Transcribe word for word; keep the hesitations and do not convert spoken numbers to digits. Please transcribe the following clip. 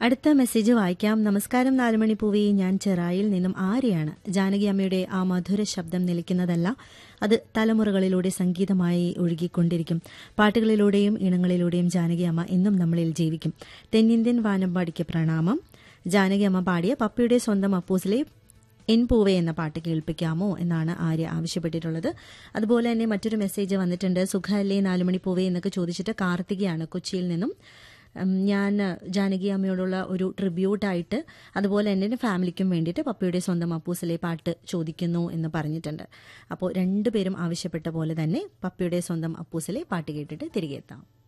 അടുത്ത മെസ്സേജ് വായിക്കാം. നമസ്കാരം നാലുമണി പൂവി, ഞാൻ ചെറായിൽ നിന്നും ആര്യയാണ്. ജാനകി അമ്മയുടെ ആ മധുര ശബ്ദം നിലയ്ക്കുന്നതല്ല, അത് തലമുറകളിലൂടെ സംഗീതമായി ഒഴുകിക്കൊണ്ടിരിക്കും. പാട്ടുകളിലൂടെയും ഇണങ്ങളിലൂടെയും ജാനകി അമ്മ എന്നും നമ്മളിൽ ജീവിക്കും. തെന്നിന്ത്യൻ വാനമ്പാടിക്ക് പ്രണാമം. ജാനകി അമ്മ പാടിയ പപ്പിയുടെ സ്വന്തം അപ്പൂസിലെ എൻ പൂവേ എന്ന പാട്ട് കേൾപ്പിക്കാമോ എന്നാണ് ആര്യ ആവശ്യപ്പെട്ടിട്ടുള്ളത്. അതുപോലെ തന്നെ മറ്റൊരു മെസ്സേജ് വന്നിട്ടുണ്ട്. സുഖല്ലേ നാലുമണി പൂവേ എന്നൊക്കെ ചോദിച്ചിട്ട് കാർത്തികയാണ് കൊച്ചിയിൽ നിന്നും. ഞാൻ ജാനകി അമ്മയോടുള്ള ഒരു ട്രിബ്യൂട്ടായിട്ട് അതുപോലെ എൻ്റെ ഫാമിലിക്കും വേണ്ടിയിട്ട് പപ്പയുടെ സ്വന്തം അപ്പൂസിലെ പാട്ട് ചോദിക്കുന്നു എന്ന് പറഞ്ഞിട്ടുണ്ട്. അപ്പോൾ രണ്ടുപേരും ആവശ്യപ്പെട്ട പോലെ തന്നെ പപ്പയുടെ സ്വന്തം അപ്പൂസിലെ പാട്ട് കേട്ടിട്ട് തിരികെ എത്താം.